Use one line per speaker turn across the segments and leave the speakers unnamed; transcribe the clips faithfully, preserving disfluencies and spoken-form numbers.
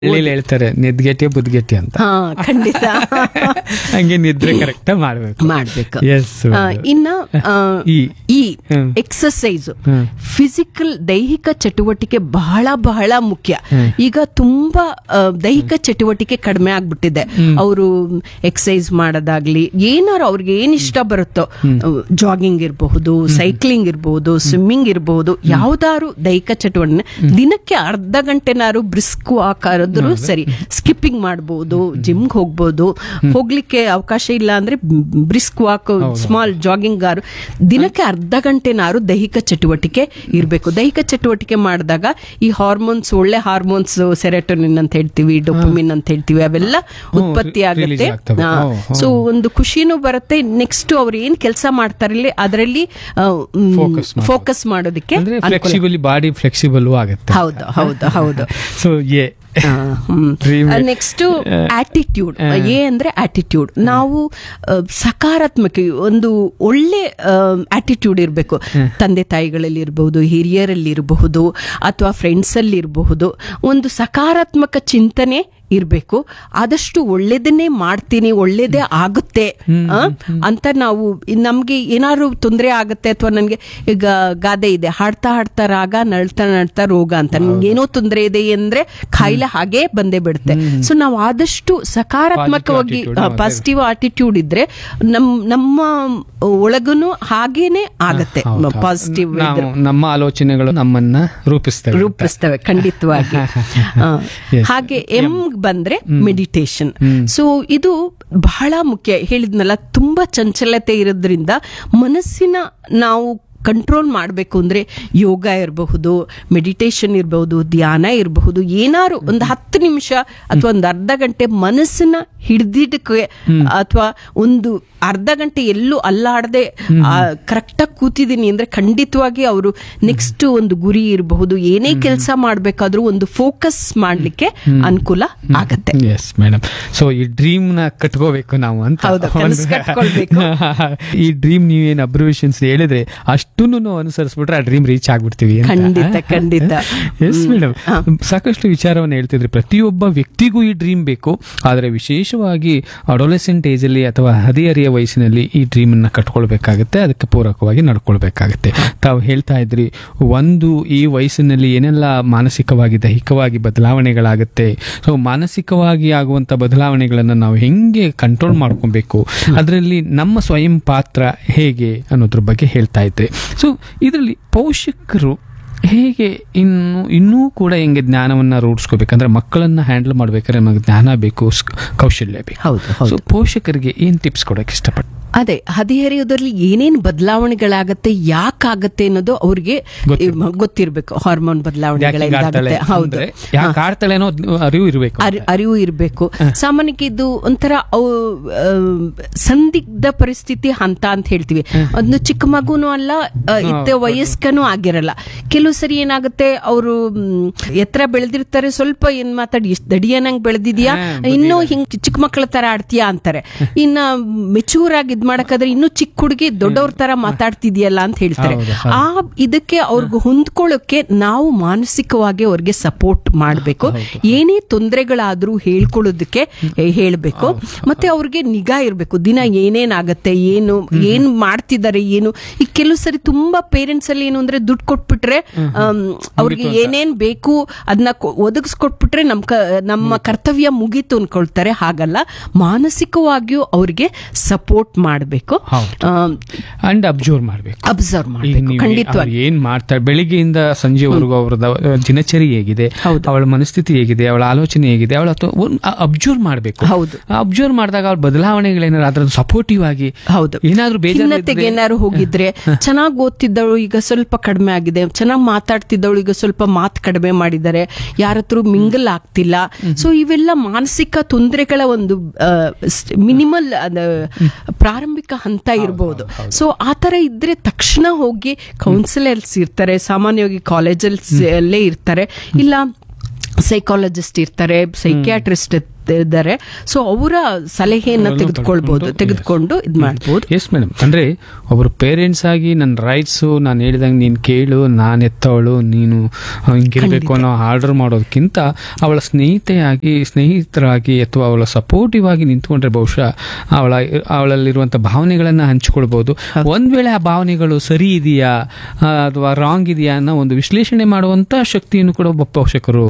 ಹಳ್ಳಿಲಿ ಹೇಳ್ತಾರೆ ನಿದ್ಗೆಟ್ಟಿ ಬುದ್ಗೆಟ್ಟಿ ಅಂತ.
ಹಾ ಖಂಡಿತ
ಹಂಗೆ ನಿದ್ರೆ ಕರೆಕ್ಟ್ ಮಾಡ್ಬೇಕು
ಮಾಡ್ಬೇಕು.
ಎಸ್.
ಇನ್ನ ಆ,
ಈ
ಈ ಎಕ್ಸರ್ಸೈಸ್ ಫಿಸಿಕಲ್ ದೈಹಿಕ ಚಟುವಟಿಕೆ ಬಹಳ ಬಹಳ ಮುಖ್ಯ. ಈಗ ತುಂಬಾ ಆ, ದೈಹಿಕ ಚಟುವಟಿಕೆ ಕಡಿಮೆ ಆಗ್ಬಿಟ್ಟಿದೆ. ಅವರು ಎಕ್ಸರ್ಸೈಸ್ ಮಾಡೋದಾಗ್ಲಿ ಏನಾರು ಅವ್ರಿಗೆ ಏನ್ ಇಷ್ಟ ಬರುತ್ತೋ, ಜಾಗಿಂಗ್ ಇರಬಹುದು, ಸೈಕ್ಲಿಂಗ್ ಇರಬಹುದು, ಸ್ವಿಮ್ಮಿಂಗ್ ಇರಬಹುದು, ಯಾವ್ದಾರು ದೈಹಿಕ ಚಟುವಟಿಕೆ ದಿನಕ್ಕೆ ಅರ್ಧ ಗಂಟೆನಾರು ಬ್ರಿಸ್ಕ್ ವಾಕ್ ಆದ್ರೂ ಸರಿ, ಸ್ಕಿಪ್ಪಿಂಗ್ ಮಾಡಬಹುದು, ಜಿಮ್ಗೆ ಹೋಗ್ಬೋದು, ಹೋಗ್ಲಿಕ್ಕೆ ಅವಕಾಶ ಇಲ್ಲ ಅಂದ್ರೆ ಬ್ರಿಸ್ಕ್ ವಾಕ್, ಸ್ಮಾಲ್ ಜಾಗಿಂಗ್ ಆರು ದಿನಕ್ಕೆ ಅರ್ಧ ಗಂಟೆನಾರು ದೈಹಿಕ ಚಟುವಟಿಕೆ ಇರಬೇಕು. ದೈಹಿಕ ಚಟುವಟಿಕೆ ಮಾಡಿದಾಗ ಈ ಹಾರ್ಮೋನ್ಸ್, ಒಳ್ಳೆ ಹಾರ್ಮೋನ್ಸ್, ಸೆರೆಟೋನಿನ್ ಅಂತ ಹೇಳ್ತೀವಿ, ಡೋಪಮಿನ್ ಅಂತ ಹೇಳ್ತೀವಿ, ಅವೆಲ್ಲ ಉತ್ಪತ್ತಿ ಆಗುತ್ತೆ. ಸೊ ಒಂದು ಖುಷಿನೂ ಬರುತ್ತೆ. ನೆಕ್ಸ್ಟ್ ಅವ್ರು ಏನ್ ಕೆಲಸ ಮಾಡ್ತಾರಲ್ಲಿ ಅದರಲ್ಲಿ ಫೋಕಸ್ ಮಾಡೋದಕ್ಕೆ
ಫ್ಲೆಕ್ಸಿಬಲ್, ಬಾಡಿ ಫ್ಲೆಕ್ಸಿಬಲ್ ಆಗುತ್ತೆ.
ಹೌದು ಹೌದು ಹೌದು.
ಸೊ ಏ
ನೆಕ್ಸ್ಟ್ ಆಟಿಟ್ಯೂಡ್. ಏ ಅಂದ್ರೆ ಆಟಿಟ್ಯೂಡ್. ನಾವು ಸಕಾರಾತ್ಮಕ ಒಂದು ಒಳ್ಳೆ ಆಟಿಟ್ಯೂಡ್ ಇರಬೇಕು. ತಂದೆ ತಾಯಿಗಳಲ್ಲಿ ಇರಬಹುದು, ಹಿರಿಯರಲ್ಲಿ ಇರಬಹುದು, ಅಥವಾ ಫ್ರೆಂಡ್ಸ್ ಅಲ್ಲಿ ಇರಬಹುದು. ಒಂದು ಸಕಾರಾತ್ಮಕ ಚಿಂತನೆ ಇರಬೇಕು. ಆದಷ್ಟು ಒಳ್ಳೇದನ್ನೇ ಮಾಡ್ತೀನಿ, ಒಳ್ಳೇದೇ ಆಗುತ್ತೆ ಅಂತ ನಾವು, ನಮ್ಗೆ ಏನಾದ್ರು ತೊಂದರೆ ಆಗತ್ತೆ ಅಥವಾ ನನ್ಗೆ ಈಗ ಗಾದೆ ಇದೆ, ಹಾಡ್ತಾ ಹಾಡ್ತಾ ರಾಗ, ನಳ್ತಾ ನಳ್ತಾ ರೋಗ ಅಂತ. ನಮ್ಗೆ ಏನೋ ತೊಂದರೆ ಇದೆ ಅಂದ್ರೆ ಕಾಯಿಲೆ ಹಾಗೇ ಬಂದೇ ಬಿಡುತ್ತೆ. ಸೊ ನಾವು ಆದಷ್ಟು ಸಕಾರಾತ್ಮಕವಾಗಿ ಪಾಸಿಟಿವ್ ಆಟಿಟ್ಯೂಡ್ ಇದ್ರೆ ನಮ್ ನಮ್ಮ ಒಳಗುನು ಹಾಗೇನೆ ಆಗತ್ತೆ. ಪಾಸಿಟಿವ್
ನಮ್ಮ ಆಲೋಚನೆಗಳು ನಮ್ಮನ್ನ ರೂಪಿಸ್ತವೆ
ರೂಪಿಸ್ತವೆ ಖಂಡಿತವಾಗಿ. ಹಾಗೆ ಎಂ ಬಂದ್ರೆ ಮೆಡಿಟೇಷನ್. ಸೊ ಇದು ಬಹಳ ಮುಖ್ಯ. ಹೇಳಿದ್ನಲ್ಲ, ತುಂಬಾ ಚಂಚಲತೆ ಇರೋದ್ರಿಂದ ಮನಸ್ಸಿನ ನಾವು ಕಂಟ್ರೋಲ್ ಮಾಡಬೇಕು ಅಂದ್ರೆ ಯೋಗ ಇರಬಹುದು, ಮೆಡಿಟೇಷನ್ ಇರಬಹುದು, ಧ್ಯಾನ ಇರಬಹುದು. ಏನಾರು ಒಂದು ಹತ್ತು ನಿಮಿಷ ಅಥವಾ ಒಂದು ಅರ್ಧ ಗಂಟೆ ಮನಸ್ಸನ್ನ ಹಿಡ್ದಿಡಕ್ಕೆ, ಅಥವಾ ಒಂದು ಅರ್ಧ ಗಂಟೆ ಎಲ್ಲೂ ಅಲ್ಲಾಡದೆ ಕರೆಕ್ಟಾಗಿ ಕೂತಿದ್ದೀನಿ ಅಂದ್ರೆ ಖಂಡಿತವಾಗಿ ಅವರು ನೆಕ್ಸ್ಟ್ ಒಂದು ಗುರಿ ಇರಬಹುದು, ಏನೇ ಕೆಲಸ ಮಾಡ್ಬೇಕಾದ್ರೂ ಒಂದು ಫೋಕಸ್ ಮಾಡ್ಲಿಕ್ಕೆ ಅನುಕೂಲ ಆಗತ್ತೆ.
Yes madam. ಸೊ ಈ ಡ್ರೀಮ್ ನ ಕಟ್ಕೋಬೇಕು ನಾವು ಅಂತ. ಈ ಡ್ರೀಮ್ ನೀವೇನು ಅಬ್ರಿವೇಷನ್ಸ್ ಹೇಳಿದ್ರೆ ಅಷ್ಟನ್ನು ಅನುಸರಿಸ್ಬಿಟ್ರೆ ಆ ಡ್ರೀಮ್ ರೀಚ್ ಆಗ್ಬಿಡ್ತೀವಿ.
ಖಂಡಿತ ಖಂಡಿತ.
Yes madam. ಸಾಕಷ್ಟು ವಿಚಾರವನ್ನು ಹೇಳ್ತಿದ್ರಿ. ಪ್ರತಿಯೊಬ್ಬ ವ್ಯಕ್ತಿಗೂ ಈ ಡ್ರೀಮ್ ಬೇಕು, ಆದರೆ ವಿಶೇಷವಾಗಿ ಅಡೋಲೆಸೆಂಟ್ ಏಜ್ ಅಲ್ಲಿ ಅಥವಾ ಹದಿಹರಿಯ ವಯಸ್ಸಿನಲ್ಲಿ ಈ ಡ್ರೀಮ್ ಅನ್ನ ಕಟ್ಕೊಳ್ಬೇಕಾಗತ್ತೆ, ಅದಕ್ಕೆ ಪೂರಕವಾಗಿ ನಡ್ಕೊಳ್ಬೇಕಾಗತ್ತೆ. ತಾವು ಹೇಳ್ತಾ ಇದ್ರಿ, ಒಂದು ಈ ವಯಸ್ಸಿನಲ್ಲಿ ಏನೆಲ್ಲ ಮಾನಸಿಕವಾಗಿ ದೈಹಿಕವಾಗಿ ಬದಲಾವಣೆಗಳಾಗುತ್ತೆ. ಸೊ ಮಾನಸಿಕವಾಗಿ ಆಗುವಂತ ಬದಲಾವಣೆಗಳನ್ನು ನಾವು ಹೆಂಗೆ ಕಂಟ್ರೋಲ್ ಮಾಡ್ಕೊಬೇಕು, ಅದರಲ್ಲಿ ನಮ್ಮ ಸ್ವಯಂ ಪಾತ್ರ ಹೇಗೆ ಅನ್ನೋದ್ರ ಬಗ್ಗೆ ಹೇಳ್ತಾ ಇದ್ರಿ. ಸೊ ಇದರಲ್ಲಿ ಪೋಷಕರು ಹೇಗೆ ಇನ್ನು ಇನ್ನೂ ಕೂಡ ಹೆಂಗೆ ಜ್ಞಾನವನ್ನ ರೂಢಿಸ್ಕೋಬೇಕಂದ್ರೆ, ಮಕ್ಕಳನ್ನ ಹ್ಯಾಂಡಲ್ ಮಾಡ್ಬೇಕಾದ್ರೆ ನಮಗೆ ಜ್ಞಾನ ಬೇಕು, ಕೌಶಲ್ಯ ಬೇಕು. ಸೊ ಪೋಷಕರಿಗೆ ಏನ್ ಟಿಪ್ಸ್ ಕೊಡಕ್ಕೆ ಇಷ್ಟಪಟ್ಟು?
ಅದೇ ಹದಿಹರೆಯೋದ್ರಲ್ಲಿ ಏನೇನ್ ಬದಲಾವಣೆಗಳಾಗತ್ತೆ, ಯಾಕಾಗತ್ತೆ ಅನ್ನೋದು ಅವ್ರಿಗೆ ಗೊತ್ತಿರ್ಬೇಕು. ಹಾರ್ಮೋನ್ ಬದಲಾವಣೆಗಳಿಂದ ಆಗುತ್ತೆ. ಹೌದು,
ಅರಿವು ಇರಬೇಕು
ಅರಿವು ಇರಬೇಕು. ಸಾಮಾನ್ಯಕ್ಕೆ ಇದು ಒಂಥರ ಸಂದಿಗ್ಧ ಪರಿಸ್ಥಿತಿ ಹಂತ ಅಂತ ಹೇಳ್ತೀವಿ. ಒಂದು ಚಿಕ್ಕ ಮಗುನೂ ಅಲ್ಲ, ಇತ್ತ ವಯಸ್ಕನೂ ಆಗಿರಲ್ಲ. ಕೆಲವು ಸರಿ ಏನಾಗುತ್ತೆ, ಅವರು ಎತ್ತರ ಬೆಳೆದಿರ್ತಾರೆ, ಸ್ವಲ್ಪ ಏನ್ ಮಾತಾಡಿ ದಡಿಯನಂಗ್ ಬೆಳೆದಿದ್ಯಾ, ಇನ್ನೂ ಹಿಂಗ್ ಚಿಕ್ಕ ಮಕ್ಕಳ ತರ ಆಡ್ತೀಯಾ ಅಂತಾರೆ. ಇನ್ನ ಮೆಚೂರ್ ಆಗಿ ಮಾಡಕಾದ್ರೆ ಇನ್ನು ಚಿಕ್ಕ ಹುಡುಗಿ ದೊಡ್ಡವ್ರ ತರ ಮಾತಾಡ್ತಿದ್ಯಲ್ಲ ಅಂತ ಹೇಳ್ತಾರೆ. ಆ ಇದಕ್ಕೆ ಅವ್ರಿಗೆ ಹೊಂದ್ಕೊಳ್ಳೋಕೆ ನಾವು ಮಾನಸಿಕವಾಗಿ ಅವ್ರಿಗೆ ಸಪೋರ್ಟ್ ಮಾಡಬೇಕು. ಏನೇ ತೊಂದರೆಗಳಾದ್ರೂ ಹೇಳ್ಕೊಳ್ಳೋದಕ್ಕೆ ಹೇಳ್ಬೇಕು. ಮತ್ತೆ ಅವ್ರಿಗೆ ನಿಗಾ ಇರ್ಬೇಕು. ದಿನ ಏನೇನಾಗತ್ತೆ, ಏನು ಏನ್ ಮಾಡ್ತಿದ್ದಾರೆ, ಏನು ಈಗ ಕೆಲವು ಸರಿ ತುಂಬಾ ಪೇರೆಂಟ್ಸ್ ಅಲ್ಲಿ ಏನು ಅಂದ್ರೆ ದುಡ್ಡು ಕೊಟ್ಬಿಟ್ರೆ ಅವ್ರಿಗೆ ಏನೇನ್ ಬೇಕು ಅದನ್ನ ಒದಗಿಸ್ಕೊಟ್ಬಿಟ್ರೆ ನಮ್ ನಮ್ಮ ಕರ್ತವ್ಯ ಮುಗೀತು ಅನ್ಕೊಳ್ತಾರೆ. ಹಾಗಲ್ಲ, ಮಾನಸಿಕವಾಗಿಯೂ ಅವ್ರಿಗೆ ಸಪೋರ್ಟ್ ಮಾಡಬೇಕು.
ಅಂಡ್ ಅಬ್ಸರ್ವ್ ಮಾಡಬೇಕು
ಅಬ್ಸರ್ವ್ ಮಾಡಬೇಕು ಖಂಡಿತವಾಗಿ.
ಏನ್ ಮಾಡ್ತಾರೆ ಬೆಳಿಗ್ಗೆಯಿಂದ ಸಂಜೆವರೆಗೂ ಅವರದ ದಿನಚರಿ ಹೇಗಿದೆ, ಅವಳ ಮನಸ್ಥಿತಿ ಹೇಗಿದೆ, ಅವಳ ಆಲೋಚನೆ ಹೇಗಿದೆ, ಅವಳ ಅಬ್ಸರ್ವ್ ಮಾಡಬೇಕು. ಹೌದು, ಅಬ್ಸರ್ವ್ ಮಾಡಿದಾಗ ಅವ್ರ ಬದಲಾವಣೆಗಳೇನಾದ್ರು ಅದ್ರ ಸಪೋರ್ಟಿವ್ ಆಗಿ, ಹೌದು, ಏನಾದ್ರು ಖಿನ್ನತೆಗೆ
ಏನಾದ್ರು ಹೋಗಿದ್ರೆ, ಚೆನ್ನಾಗಿ ಓದ್ತಿದ್ದವಳು ಈಗ ಸ್ವಲ್ಪ ಕಡಿಮೆ ಆಗಿದೆ, ಚೆನ್ನಾಗಿ ಮಾತಾಡ್ತಿದ್ದವಳು ಈಗ ಸ್ವಲ್ಪ ಮಾತು ಕಡಿಮೆ ಮಾಡಿದ್ದಾರೆ, ಯಾರ ಹತ್ರ ಮಿಂಗಲ್ ಆಗ್ತಿಲ್ಲ. ಸೊ ಇವೆಲ್ಲ ಮಾನಸಿಕ ತೊಂದರೆಗಳ ಒಂದು ಮಿನಿಮಲ್ ಪ್ರಾರಂಭಿಕ ಹಂತ ಇರಬಹುದು. ಸೊ ಆತರ ಇದ್ರೆ ತಕ್ಷಣ ಹೋಗಿ ಕೌನ್ಸಿಲರ್ಸ್ ಇರ್ತಾರೆ, ಸಾಮಾನ್ಯವಾಗಿ ಕಾಲೇಜಲ್ಲೇ ಇರ್ತಾರೆ, ಇಲ್ಲ ಸೈಕಾಲಜಿಸ್ಟ್ ಇರ್ತಾರೆ, ಸೈಕಿಯಾಟ್ರಿಸ್ಟ್ ಇದ್ದಾರೆ. ಸೊ ಅವರ ಸಲಹೆಯನ್ನ ತೆಗೆದುಕೊಳ್ಬಹುದು, ತೆಗೆದುಕೊಂಡು ಇದ್ ಮಾಡ್ಬೋದು.
ಎಸ್ ಮೇಡಮ್, ಅಂದ್ರೆ ಒಬ್ರು ಪೇರೆಂಟ್ಸ್ ಆಗಿ ನನ್ನ ರೈಟ್ಸು ನಾನು ಹೇಳಿದಂಗೆ ನೀನು ಕೇಳು, ನಾನು ಎತ್ತವಳು, ನೀನು ಹಿಂಗಿರ್ಬೇಕು ಅನ್ನೋ ಆರ್ಡರ್ ಮಾಡೋದಕ್ಕಿಂತ ಅವಳ ಸ್ನೇಹಿತೆಯಾಗಿ ಸ್ನೇಹಿತರಾಗಿ ಅಥವಾ ಅವಳ ಸಪೋರ್ಟಿವ್ ಆಗಿ ನಿಂತ್ಕೊಂಡ್ರೆ ಬಹುಶಃ ಅವಳ ಅವಳಲ್ಲಿರುವಂಥ ಭಾವನೆಗಳನ್ನ ಹಂಚಿಕೊಳ್ಬಹುದು. ಒಂದ್ ವೇಳೆ ಆ ಭಾವನೆಗಳು ಸರಿ ಇದೆಯಾ ಅಥವಾ ರಾಂಗ್ ಇದೆಯಾ ಅನ್ನೋ ಒಂದು ವಿಶ್ಲೇಷಣೆ ಮಾಡುವಂತ ಶಕ್ತಿಯನ್ನು ಕೂಡ ಒಬ್ಬ ಪೋಷಕರು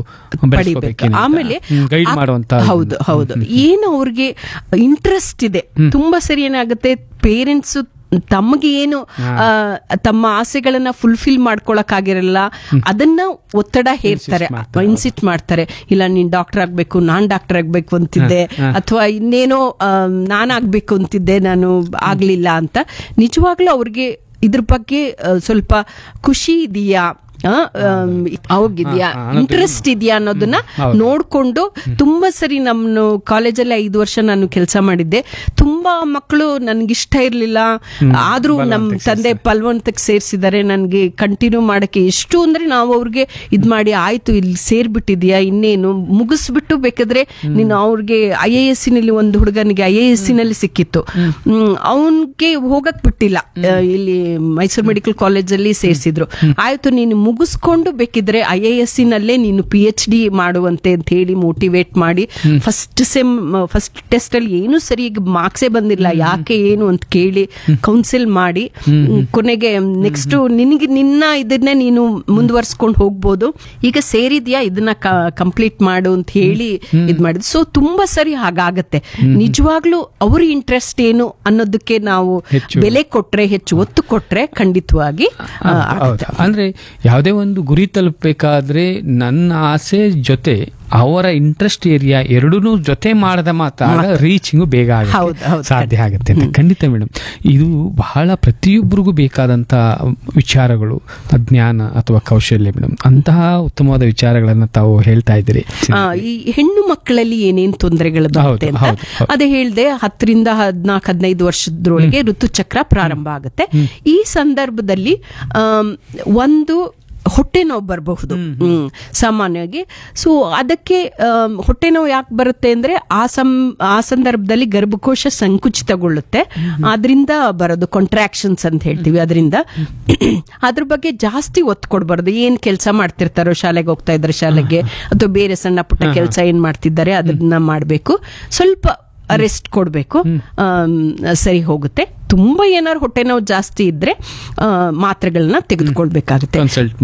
ಆಮೇಲೆ
ಗೈಡ್ ಮಾಡುವಂತ.
ಹೌದು ಹೌದು ಏನು ಅವ್ರಿಗೆ ಇಂಟ್ರೆಸ್ಟ್ ಇದೆ. ತುಂಬಾ ಸರಿ ಏನಾಗುತ್ತೆ, ಪೇರೆಂಟ್ಸ್ ತಮಗೆ ಏನು ತಮ್ಮ ಆಸೆಗಳನ್ನ ಫುಲ್ಫಿಲ್ ಮಾಡ್ಕೊಳಕ್ಕಾಗಿರಲ್ಲ, ಅದನ್ನ ಒತ್ತಡ ಹೇರ್ತಾರೆ, ಇನ್ಸಿಟ್ ಮಾಡ್ತಾರೆ. ಇಲ್ಲ ನೀನ್ ಡಾಕ್ಟರ್ ಆಗ್ಬೇಕು, ನಾನ್ ಡಾಕ್ಟರ್ ಆಗ್ಬೇಕು ಅಂತಿದ್ದೆ, ಅಥವಾ ಇನ್ನೇನೋ ನಾನ್ ಆಗ್ಬೇಕು ಅಂತಿದ್ದೆ, ನಾನು ಆಗ್ಲಿಲ್ಲ ಅಂತ. ನಿಜವಾಗ್ಲೂ ಅವ್ರಿಗೆ ಇದ್ರ ಬಗ್ಗೆ ಸ್ವಲ್ಪ ಖುಷಿ ಇದೆಯಾ, ಹೋಗಿದ್ಯಾ, ಇಂಟ್ರೆಸ್ಟ್ ಇದೆಯಾ ಅನ್ನೋದನ್ನ ನೋಡ್ಕೊಂಡು. ತುಂಬಾ ಸರಿ ನಮ್ಮ ಕಾಲೇಜಲ್ಲಿ ಐದು ವರ್ಷ ನಾನು ಕೆಲಸ ಮಾಡಿದ್ದೆ. ತುಂಬಾ ಮಕ್ಕಳು ನನ್ಗಿಷ್ಟ ಇರ್ಲಿಲ್ಲ, ಆದ್ರೂ ನಮ್ ತಂದೆ ಬಲವಂತಕ್ಕೆ ಸೇರ್ಸಿದ್ದಾರೆ. ನನ್ಗೆ ಕಂಟಿನ್ಯೂ ಮಾಡಕ್ಕೆ ಎಷ್ಟು ಅಂದ್ರೆ ನಾವು ಅವ್ರಿಗೆ ಇದ್ ಮಾಡಿ, ಆಯ್ತು ಇಲ್ಲಿ ಸೇರ್ಬಿಟ್ಟಿದ್ಯಾ, ಇನ್ನೇನು ಮುಗಿಸ್ಬಿಟ್ಟು ಬೇಕಾದ್ರೆ ನೀನು ಅವ್ರಿಗೆ ಐ ಎ ಎಸ್ ನಲ್ಲಿ ಒಂದು ಹುಡುಗನಿಗೆ ಐ ಎ ಎಸ್ ನಲ್ಲಿ ಸಿಕ್ಕಿತ್ತು, ಅವನ್ಗೆ ಹೋಗಕ್ ಬಿಟ್ಟಿಲ್ಲ, ಇಲ್ಲಿ ಮೈಸೂರು ಮೆಡಿಕಲ್ ಕಾಲೇಜಲ್ಲಿ ಸೇರ್ಸಿದ್ರು. ಆಯ್ತು ನೀನು ಮುಗಿಸ್ಕೊಂಡು ಬೇಕಿದ್ರೆ ಐ ಎ ಎಸ್ ನಲ್ಲೇ ನೀನು ಪಿ ಎಚ್ ಡಿ ಮಾಡುವಂತೆ ಅಂತ ಹೇಳಿ ಮೋಟಿವೇಟ್ ಮಾಡಿ, ಫಸ್ಟ್ ಸೆಮ್ ಫಸ್ಟ್ ಟೆಸ್ಟ್ ಅಲ್ಲಿ ಏನು ಸರಿ ಮಾರ್ಕ್ಸೇ ಬಂದಿಲ್ಲ, ಯಾಕೆ ಏನು ಅಂತ ಕೇಳಿ ಕೌನ್ಸಿಲ್ ಮಾಡಿ, ಕೊನೆಗೆ ನೆಕ್ಸ್ಟ್ ನಿನಗೆ ನಿನ್ನ ಇದನ್ನೇ ನೀನು ಮುಂದುವರ್ಸ್ಕೊಂಡು ಹೋಗ್ಬೋದು, ಈಗ ಸೇರಿದ್ಯಾ ಇದನ್ನ ಕಂಪ್ಲೀಟ್ ಮಾಡು ಅಂತ ಹೇಳಿ ಇದ್ ಮಾಡಿದ್. ಸೊ ತುಂಬಾ ಸರಿ ಹಾಗಾಗತ್ತೆ. ನಿಜವಾಗ್ಲೂ ಅವ್ರ ಇಂಟ್ರೆಸ್ಟ್ ಏನು ಅನ್ನೋದಕ್ಕೆ ನಾವು ಬೆಲೆ ಕೊಟ್ರೆ, ಹೆಚ್ಚು ಒತ್ತು ಕೊಟ್ರೆ ಖಂಡಿತವಾಗಿ.
ಅಂದ್ರೆ ಯಾವುದೇ ಒಂದು ಗುರಿ ತಲುಪಬೇಕಾದ್ರೆ ನನ್ನ ಆಸೆ ಜೊತೆ ಅವರ ಇಂಟ್ರೆಸ್ಟ್ ಏರಿಯಾ ಎರಡೂ ಜೊತೆ ಮಾಡದ ಮಾತ್ರ ರೀಚಿಂಗು ಬೇಗ ಆಗುತ್ತೆ, ಸಾಧ್ಯ ಆಗುತ್ತೆ ಅಂತ. ಖಂಡಿತ ಮೇಡಮ್, ಇದು ಬಹಳ ಪ್ರತಿಯೊಬ್ಬರಿಗೂ ಬೇಕಾದಂತ ವಿಚಾರಗಳು, ಜ್ಞಾನ ಅಥವಾ ಕೌಶಲ್ಯ ಮೇಡಮ್. ಅಂತಹ ಉತ್ತಮವಾದ ವಿಚಾರಗಳನ್ನ ತಾವು ಹೇಳ್ತಾ ಇದ್ದೀರಿ.
ಈ ಹೆಣ್ಣು ಮಕ್ಕಳಲ್ಲಿ ಏನೇನ್ ತೊಂದರೆಗಳು ಬರುತ್ತೆ ಅಂತ ಅದೇ ಹೇಳ್ದೆ. ಹತ್ತರಿಂದ ಹದಿನಾಲ್ಕು ಹದಿನೈದು ವರ್ಷದೊಳಗೆ ಋತುಚಕ್ರ ಪ್ರಾರಂಭ ಆಗುತ್ತೆ. ಈ ಸಂದರ್ಭದಲ್ಲಿ ಒಂದು ಹೊಟ್ಟೆ ನೋವು ಬರಬಹುದು ಸಾಮಾನ್ಯವಾಗಿ. ಸೊ ಅದಕ್ಕೆ ಹೊಟ್ಟೆ ನೋವು ಯಾಕೆ ಬರುತ್ತೆ ಅಂದ್ರೆ ಆ ಸಂ ಆ ಸಂದರ್ಭದಲ್ಲಿ ಗರ್ಭಕೋಶ ಸಂಕುಚಿತಗೊಳ್ಳುತ್ತೆ, ಅದರಿಂದ ಬರೋದು ಕಾಂಟ್ರಾಕ್ಷನ್ಸ್ ಅಂತ ಹೇಳ್ತೀವಿ. ಅದರಿಂದ ಅದ್ರ ಬಗ್ಗೆ ಜಾಸ್ತಿ ಒತ್ತು ಕೊಡಬಾರ್ದು. ಏನ್ ಕೆಲಸ ಮಾಡ್ತಿರ್ತಾರೋ, ಶಾಲೆಗೆ ಹೋಗ್ತಾ ಇದ್ರೆ ಶಾಲೆಗೆ, ಅಥವಾ ಬೇರೆ ಸಣ್ಣ ಪುಟ್ಟ ಕೆಲಸ ಏನ್ ಮಾಡ್ತಿದ್ದಾರೆ ಅದನ್ನ ಮಾಡಬೇಕು. ಸ್ವಲ್ಪ ರೆಸ್ಟ್ ಕೊಡಬೇಕು, ಸರಿ ಹೋಗುತ್ತೆ. ತುಂಬಾ ಏನಾದ್ರು ಹೊಟ್ಟೆ ನೋವು ಜಾಸ್ತಿ ಇದ್ರೆ ಮಾತ್ರೆಗಳನ್ನ ತೆಗೆದುಕೊಳ್ಬೇಕಾಗುತ್ತೆ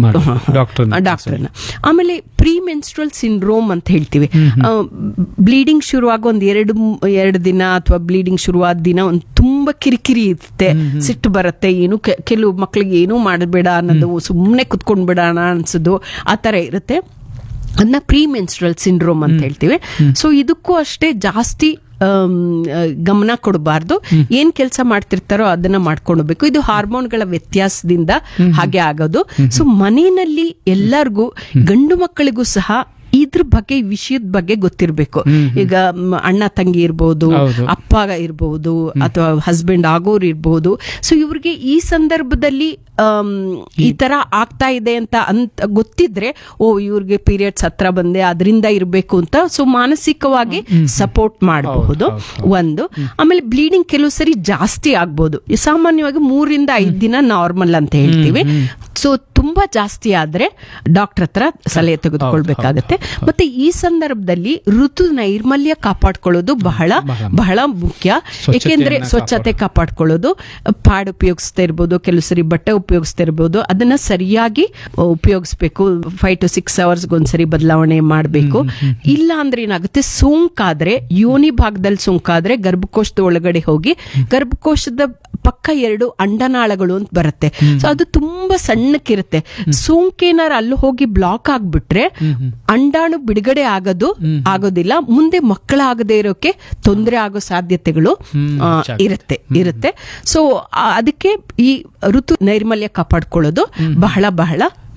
ಡಾಕ್ಟರ್ನ. ಆಮೇಲೆ ಪ್ರೀ ಮೆನ್ಸ್ಟ್ರಲ್ ಸಿಂಡ್ರೋಮ್ ಅಂತ ಹೇಳ್ತೀವಿ. ಬ್ಲೀಡಿಂಗ್ ಶುರುವಾಗ ಒಂದ್ ಎರಡು ಎರಡು ದಿನ ಅಥವಾ ಬ್ಲೀಡಿಂಗ್ ಶುರುವಾದ ದಿನ ಒಂದು ತುಂಬಾ ಕಿರಿಕಿರಿ ಇರುತ್ತೆ, ಸಿಟ್ಟು ಬರುತ್ತೆ, ಏನು ಕೆಲವು ಮಕ್ಳಿಗೆ ಏನೂ ಮಾಡಬೇಡ ಅನ್ನೋದು, ಸುಮ್ಮನೆ ಕುತ್ಕೊಂಡ್ಬಿಡೋಣ ಅನ್ಸೋದು, ಆ ತರ ಇರುತ್ತೆ. ಅದನ್ನ ಪ್ರೀ ಮೆನ್ಸ್ಟ್ರಲ್ ಸಿಂಡ್ರೋಮ್ ಅಂತ ಹೇಳ್ತೀವಿ. ಸೊ ಇದಕ್ಕೂ ಅಷ್ಟೇ ಜಾಸ್ತಿ ಗಮನ ಕೊಡಬಾರ್ದು. ಏನ್ ಕೆಲಸ ಮಾಡ್ತಿರ್ತಾರೋ ಅದನ್ನ ಮಾಡ್ಕೊಂಡೋಗ್ಬೇಕು. ಇದು ಹಾರ್ಮೋನ್ಗಳ ವ್ಯತ್ಯಾಸದಿಂದ ಹಾಗೆ ಆಗೋದು. ಸೊ ಮನೆಯಲ್ಲಿ ಎಲ್ಲರಿಗೂ, ಗಂಡು ಮಕ್ಕಳಿಗೂ ಸಹ ಇದ್ರ ಬಗ್ಗೆ, ವಿಷಯದ ಬಗ್ಗೆ ಗೊತ್ತಿರಬೇಕು. ಈಗ ಅಣ್ಣ ತಂಗಿ ಇರ್ಬೋದು, ಅಪ್ಪ ಇರ್ಬೋದು, ಅಥವಾ ಹಸ್ಬೆಂಡ್ ಆಗೋರು ಇರ್ಬೋದು. ಸೊ ಇವ್ರಿಗೆ ಈ ಸಂದರ್ಭದಲ್ಲಿ ಈ ತರ ಆಗ್ತಾ ಇದೆ ಅಂತ ಅಂತ ಗೊತ್ತಿದ್ರೆ, ಓ ಇವ್ರಿಗೆ ಪೀರಿಯಡ್ಸ್ ಹತ್ರ ಬಂದೆ ಅದರಿಂದ ಇರಬೇಕು ಅಂತ ಸೊ ಮಾನಸಿಕವಾಗಿ ಸಪೋರ್ಟ್ ಮಾಡಬಹುದು ಒಂದು. ಆಮೇಲೆ ಬ್ಲೀಡಿಂಗ್ ಕೆಲವು ಸರಿ ಜಾಸ್ತಿ ಆಗ್ಬೋದು. ಸಾಮಾನ್ಯವಾಗಿ ಮೂರಿಂದ ಐದ್ ದಿನ ನಾರ್ಮಲ್ ಅಂತ ಹೇಳ್ತೀವಿ. ಸೊ ತುಂಬಾ ಜಾಸ್ತಿ ಆದ್ರೆ ಡಾಕ್ಟರ್ ಹತ್ರ ಸಲಹೆ ತೆಗೆದುಕೊಳ್ಬೇಕಾಗತ್ತೆ. ಮತ್ತೆ ಈ ಸಂದರ್ಭದಲ್ಲಿ ಋತು ನೈರ್ಮಲ್ಯ ಕಾಪಾಡ್ಕೊಳ್ಳೋದು ಬಹಳ ಬಹಳ ಮುಖ್ಯ. ಏಕೆಂದ್ರೆ ಸ್ವಚ್ಛತೆ ಕಾಪಾಡ್ಕೊಳ್ಳೋದು, ಪ್ಯಾಡ್ ಉಪಯೋಗಿಸ್ತಾ ಇರ್ಬೋದು, ಕೆಲವು ಸರಿ ಬಟ್ಟೆ ಉಪಯೋಗಿಸ್ತಾ ಇರ್ಬೋದು, ಅದನ್ನ ಸರಿಯಾಗಿ ಉಪಯೋಗಿಸ್ಬೇಕು. ಫೈವ್ ಟು ಸಿಕ್ಸ್ ಅವರ್ಸ್ ಒಂದ್ಸರಿ ಬದಲಾವಣೆ ಮಾಡಬೇಕು. ಇಲ್ಲ ಅಂದ್ರೆ ಏನಾಗುತ್ತೆ, ಸೋಂಕಾದ್ರೆ, ಯೋನಿ ಭಾಗದಲ್ಲಿ ಸೋಂಕಾದ್ರೆ ಗರ್ಭಕೋಶದ ಒಳಗಡೆ ಹೋಗಿ ಗರ್ಭಕೋಶದ ಪಕ್ಕ ಎರಡು ಅಂಡನಾಳಗಳು ಅಂತ ಬರುತ್ತೆ. ಸೊ ಅದು ತುಂಬಾ ಸಣ್ಣಕ್ಕಿರುತ್ತೆ. ಸೋಂಕೇನಾರ ಅಲ್ಲಿ ಹೋಗಿ ಬ್ಲಾಕ್ ಆಗ್ಬಿಟ್ರೆ ಅಂಡಾಣು ಬಿಡುಗಡೆ ಆಗೋದು ಆಗೋದಿಲ್ಲ. ಮುಂದೆ ಮಕ್ಕಳಾಗದೇ ಇರೋಕೆ ತೊಂದರೆ ಆಗೋ ಸಾಧ್ಯತೆಗಳು ಇರುತ್ತೆ ಇರುತ್ತೆ ಸೊ ಅದಕ್ಕೆ ಈ ಋತು ನೈರ್ಮಲ್ಯ ಕಾಪಾಡ್ಕೊಳ್ಳೋದು ಬಹಳ ಬಹಳ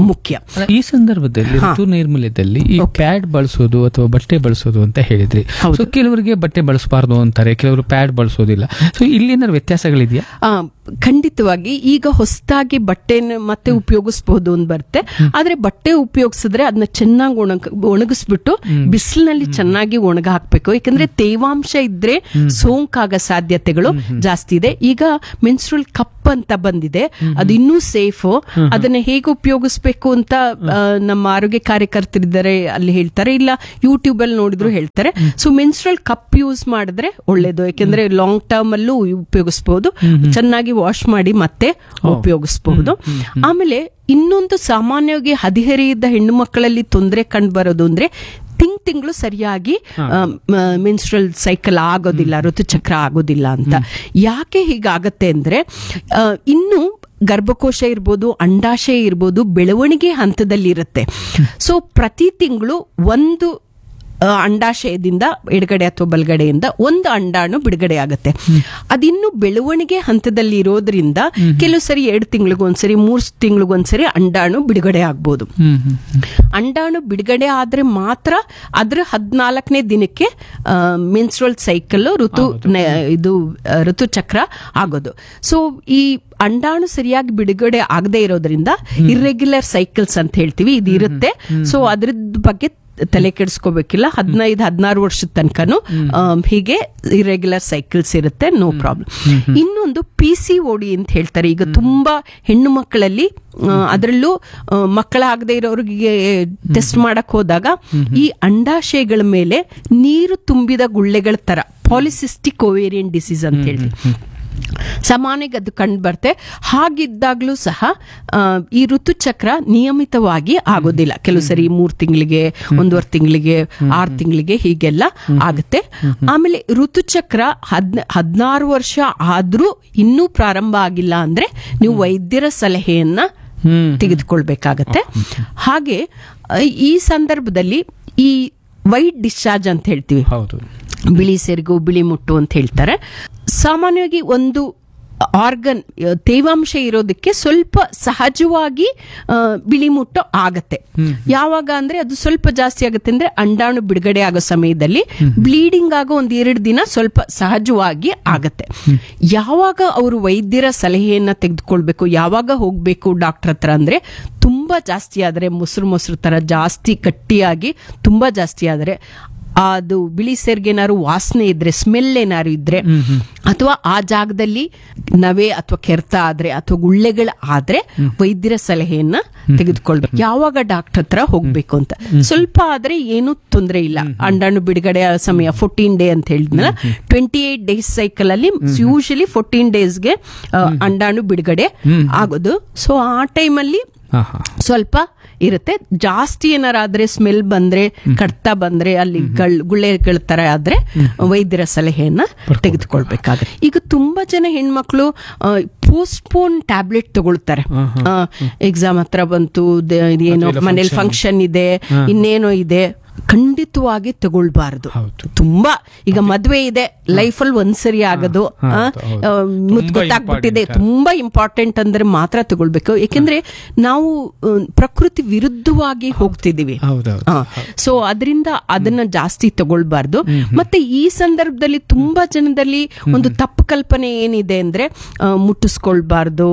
ಮುಖ್ಯ.
ಈ ಸಂದರ್ಭದಲ್ಲಿ ಋತು ನೈರ್ಮಲ್ಯದಲ್ಲಿ ಈ ಪ್ಯಾಡ್ ಬಳಸೋದು ಅಥವಾ ಬಟ್ಟೆ ಬಳಸೋದು ಅಂತ ಹೇಳಿದ್ರಿ. ಸೊ ಕೆಲವರಿಗೆ ಬಟ್ಟೆ ಬಳಸಬಾರ್ದು ಅಂತಾರೆ, ಕೆಲವರು ಪ್ಯಾಡ್ ಬಳಸೋದಿಲ್ಲ. ಸೊ ಇಲ್ಲಿ ಏನಾದ್ರು ವ್ಯತ್ಯಾಸಗಳಿದೆಯಾ?
ಖಂಡಿತವಾಗಿ ಈಗ ಹೊಸದಾಗಿ ಬಟ್ಟೆನ ಮತ್ತೆ ಉಪಯೋಗಿಸಬಹುದು ಅಂತ ಬರುತ್ತೆ. ಆದ್ರೆ ಬಟ್ಟೆ ಉಪಯೋಗಿಸಿದ್ರೆ ಅದನ್ನ ಚೆನ್ನಾಗಿ ಒಣಗ ಒಣಗಿಸ್ಬಿಟ್ಟು ಬಿಸಿಲಿನಲ್ಲಿ ಚೆನ್ನಾಗಿ ಒಣಗ ಹಾಕ್ಬೇಕು. ಯಾಕಂದ್ರೆ ತೇವಾಂಶ ಇದ್ರೆ ಸೋಂಕಾಗ ಸಾಧ್ಯತೆಗಳು ಜಾಸ್ತಿ ಇದೆ. ಈಗ ಮೆನ್ಸ್ಟ್ರುಯಲ್ ಕಪ್ ಅಂತ ಬಂದಿದೆ, ಅದು ಇನ್ನೂ ಸೇಫ್. ಅದನ್ನ ಹೇಗೆ ಉಪಯೋಗಿಸ್ಬೇಕು ಅಂತ ನಮ್ಮ ಆರೋಗ್ಯ ಕಾರ್ಯಕರ್ತರಿದ್ದಾರೆ, ಅಲ್ಲಿ ಹೇಳ್ತಾರೆ, ಇಲ್ಲ ಯೂಟ್ಯೂಬ್ ಅಲ್ಲಿ ನೋಡಿದ್ರು ಹೇಳ್ತಾರೆ. ಸೊ ಮೆನ್ಸ್ಟ್ರುಯಲ್ ಕಪ್ ಯೂಸ್ ಮಾಡಿದ್ರೆ ಒಳ್ಳೇದು, ಯಾಕಂದ್ರೆ ಲಾಂಗ್ ಟರ್ಮ್ ಅಲ್ಲೂ ಉಪಯೋಗಿಸಬಹುದು, ಚೆನ್ನಾಗಿ ವಾಶ್ ಮಾಡಿ ಮತ್ತೆ ಉಪಯೋಗಿಸಬಹುದು. ಆಮೇಲೆ ಇನ್ನೊಂದು ಸಾಮಾನ್ಯವಾಗಿ ಹದಿಹರೆಯದ ಹೆಣ್ಣು ಮಕ್ಕಳಲ್ಲಿ ತೊಂದರೆ ಕಂಡು ಬರೋದು ಅಂದ್ರೆ ತಿಂಗ್ ತಿಂಗಳು ಸರಿಯಾಗಿ ಮೆನ್ಸ್ಟ್ರುಯಲ್ ಸೈಕಲ್ ಆಗೋದಿಲ್ಲ, ಋತುಚಕ್ರ ಆಗೋದಿಲ್ಲ ಅಂತ. ಯಾಕೆ ಹೀಗಾಗತ್ತೆ ಅಂದ್ರೆ ಇನ್ನು ಗರ್ಭಕೋಶ ಇರ್ಬೋದು, ಅಂಡಾಶಯ ಇರ್ಬೋದು, ಬೆಳವಣಿಗೆ ಹಂತದಲ್ಲಿ ಇರುತ್ತೆ. ಸೊ ಪ್ರತಿ ತಿಂಗಳು ಒಂದು ಅಂಡಾಶಯದಿಂದ ಎಡಗಡೆ ಅಥವಾ ಬಲಗಡೆಯಿಂದ ಒಂದು ಅಂಡಾಣು ಬಿಡುಗಡೆ ಆಗುತ್ತೆ. ಅದಿನ್ನು ಬೆಳವಣಿಗೆ ಹಂತದಲ್ಲಿ ಇರೋದ್ರಿಂದ ಕೆಲವು ಸರಿ ಎರಡು ತಿಂಗಳಿಗೊಂದ್ಸರಿ, ಮೂರು ತಿಂಗಳಿಗೊಂದ್ಸರಿ ಅಂಡಾಣು ಬಿಡುಗಡೆ ಆಗ್ಬೋದು. ಅಂಡಾಣು ಬಿಡುಗಡೆ ಆದ್ರೆ ಮಾತ್ರ ಅದ್ರ ಹದಿನಾಲ್ಕನೇ ದಿನಕ್ಕೆ ಮೆನ್ಸ್ಟ್ರುಯಲ್ ಸೈಕಲ್ ಋತು ಇದು ಋತುಚಕ್ರ ಆಗೋದು. ಸೊ ಈ ಅಂಡಾಣು ಸರಿಯಾಗಿ ಬಿಡುಗಡೆ ಆಗದೆ ಇರೋದ್ರಿಂದ ಇರ್ರೆಗ್ಯುಲರ್ ಸೈಕಲ್ಸ್ ಅಂತ ಹೇಳ್ತೀವಿ, ಇದು ಇರುತ್ತೆ. ಸೊ ಅದ್ರದ್ ಬಗ್ಗೆ ತಲೆ ಕೆಡಿಸ್ಕೋಬೇಕಿಲ್ಲ. ಹದಿನೈದು ಹದಿನಾರು ವರ್ಷದ ತನಕನು ಹೀಗೆ ಇರೆಗ್ಯುಲರ್ ಸೈಕಲ್ಸ್ ಇರುತ್ತೆ, ನೋ ಪ್ರಾಬ್ಲಮ್. ಇನ್ನೊಂದು ಪಿ ಸಿ ಓ ಡಿ ಅಂತ ಹೇಳ್ತಾರೆ. ಈಗ ತುಂಬಾ ಹೆಣ್ಣು ಮಕ್ಕಳಲ್ಲಿ, ಅದರಲ್ಲೂ ಮಕ್ಕಳಾಗದೆ ಇರೋರಿಗೆ ಟೆಸ್ಟ್ ಮಾಡಕ್ ಹೋದಾಗ ಈ ಅಂಡಾಶಯಗಳ ಮೇಲೆ ನೀರು ತುಂಬಿದ ಗುಳ್ಳೆಗಳ ತರ ಪಾಲಿಸಿಸ್ಟಿಕ್ ಓವೇರಿಯನ್ ಡಿಸೀಸ್ ಅಂತ ಹೇಳ್ತೀವಿ, ಸಾಮಾನ್ಯವಾಗಿ ಅದು ಕಂಡು ಬರುತ್ತೆ. ಹಾಗಿದ್ದಾಗ್ಲೂ ಸಹ ಈ ಋತುಚಕ್ರ ನಿಯಮಿತವಾಗಿ ಆಗೋದಿಲ್ಲ. ಕೆಲವು ಸರಿ ಮೂರ್ ತಿಂಗಳಿಗೆ, ಒಂದೂವರೆ ತಿಂಗಳಿಗೆ, ಆರು ತಿಂಗಳಿಗೆ ಹೀಗೆಲ್ಲ ಆಗುತ್ತೆ. ಆಮೇಲೆ ಋತುಚಕ್ರ ಹದ್ ಹದಿನಾರು ವರ್ಷ ಆದ್ರೂ ಇನ್ನೂ ಪ್ರಾರಂಭ ಆಗಿಲ್ಲ ಅಂದ್ರೆ ನೀವು ವೈದ್ಯರ ಸಲಹೆಯನ್ನ ತೆಗೆದುಕೊಳ್ಬೇಕಾಗತ್ತೆ. ಹಾಗೆ ಈ ಸಂದರ್ಭದಲ್ಲಿ ಈ ವೈಟ್ ಡಿಸ್ಚಾರ್ಜ್ ಅಂತ ಹೇಳ್ತೀವಿ, ಬಿಳಿ ಸೆರಗು, ಬಿಳಿ ಮುಟ್ಟು ಅಂತ ಹೇಳ್ತಾರೆ. ಸಾಮಾನ್ಯವಾಗಿ ಒಂದು ಆರ್ಗನ್ ತೇವಾಂಶ ಇರೋದಕ್ಕೆ ಸ್ವಲ್ಪ ಸಹಜವಾಗಿ ಬಿಳಿ ಮುಟ್ಟು ಆಗತ್ತೆ. ಯಾವಾಗ ಅಂದ್ರೆ ಅದು ಸ್ವಲ್ಪ ಜಾಸ್ತಿ ಆಗುತ್ತೆ ಅಂದ್ರೆ ಅಂಡಾಣು ಬಿಡುಗಡೆ ಆಗೋ ಸಮಯದಲ್ಲಿ ಬ್ಲೀಡಿಂಗ್ ಆಗೋ ಒಂದ್ ಎರಡು ದಿನ ಸ್ವಲ್ಪ ಸಹಜವಾಗಿ ಆಗತ್ತೆ. ಯಾವಾಗ ಅವರು ವೈದ್ಯರ ಸಲಹೆಯನ್ನ ತೆಗೆದುಕೊಳ್ಬೇಕು, ಯಾವಾಗ ಹೋಗ್ಬೇಕು ಡಾಕ್ಟರ್ ಹತ್ರ ಅಂದ್ರೆ ತುಂಬಾ ಜಾಸ್ತಿ ಆದ್ರೆ, ಮೊಸರು ಮೊಸರು ತರ ಜಾಸ್ತಿ ಗಟ್ಟಿಯಾಗಿ ತುಂಬಾ ಜಾಸ್ತಿ ಆದ್ರೆ, ಅದು ಬಿಳಿ ಸೆರ್ಗೆನಾರು ವಾಸನೆ ಇದ್ರೆ, ಸ್ಮೆಲ್ ಏನಾರು ಇದ್ರೆ, ಅಥವಾ ಆ ಜಾಗದಲ್ಲಿ ನವೆ ಅಥವಾ ಕೆರೆತ ಆದ್ರೆ ಅಥವಾ ಗುಳ್ಳೆಗಳ ಆದ್ರೆ ವೈದ್ಯರ ಸಲಹೆಯನ್ನ ತೆಗೆದುಕೊಳ್ಬೇಕು. ಯಾವಾಗ ಡಾಕ್ಟರ್ ಹತ್ರ ಹೋಗ್ಬೇಕು ಅಂತ. ಸ್ವಲ್ಪ ಆದ್ರೆ ಏನು ತೊಂದರೆ ಇಲ್ಲ. ಅಂಡಾಣು ಬಿಡುಗಡೆ ಸಮಯ ಫೋರ್ಟೀನ್ ಡೇ ಅಂತ ಹೇಳಿದ್ನಲ್ಲ, ಟ್ವೆಂಟಿ ಏಟ್ ಡೇಸ್ ಸೈಕಲ್ ಅಲ್ಲಿ ಯೂಶಲಿ ಫೋರ್ಟೀನ್ ಡೇಸ್ಗೆ ಅಂಡಾಣು ಬಿಡುಗಡೆ ಆಗೋದು. ಸೊ ಆ ಟೈಮಲ್ಲಿ ಸ್ವಲ್ಪ ಇರುತ್ತೆ. ಜಾಸ್ತಿ ಏನಾರಾದ್ರೆ, ಸ್ಮೆಲ್ ಬಂದ್ರೆ, ಕಡ್ತಾ ಬಂದ್ರೆ, ಅಲ್ಲಿ ಗುಳ್ಳೆಗಳ ತರ ಆದ್ರೆ ವೈದ್ಯರ ಸಲಹೆಯನ್ನ ತೆಗೆದುಕೊಳ್ಬೇಕಾಗುತ್ತೆ. ಈಗ ತುಂಬಾ ಜನ ಹೆಣ್ಮಕ್ಳು ಪೋಸ್ಟ್ಪೋನ್ ಟ್ಯಾಬ್ಲೆಟ್ ತಗೊಳ್ತಾರೆ. ಎಕ್ಸಾಮ್ ಹತ್ರ ಬಂತು, ಏನೋ ಮನೇಲಿ ಫಂಕ್ಷನ್ ಇದೆ, ಇನ್ನೇನೋ ಇದೆ, ಖಂಡಿತವಾಗಿ ತಗೊಳ್ಬಾರ್ದು. ತುಂಬಾ ಈಗ ಮದ್ವೆ ಇದೆ, ಲೈಫಲ್ಲಿ ಒಂದ್ಸರಿ ಆಗೋದು, ಮುತ್ತು ಗೊತ್ತಾಗ್ಬಿಟ್ಟಿದೆ, ತುಂಬಾ ಇಂಪಾರ್ಟೆಂಟ್ ಅಂದ್ರೆ ಮಾತ್ರ ತಗೊಳ್ಬೇಕು. ಯಾಕೆಂದ್ರೆ ನಾವು ಪ್ರಕೃತಿ ವಿರುದ್ಧವಾಗಿ ಹೋಗ್ತಿದೀವಿ. ಸೊ ಅದರಿಂದ ಅದನ್ನ ಜಾಸ್ತಿ ತಗೊಳ್ಬಾರ್ದು. ಮತ್ತೆ ಈ ಸಂದರ್ಭದಲ್ಲಿ ತುಂಬಾ ಜನದಲ್ಲಿ ಒಂದು ತಪ್ಪು ಕಲ್ಪನೆ ಏನಿದೆ ಅಂದ್ರೆ ಮುಟ್ಟಿಸ್ಕೊಳ್ಬಾರ್ದು,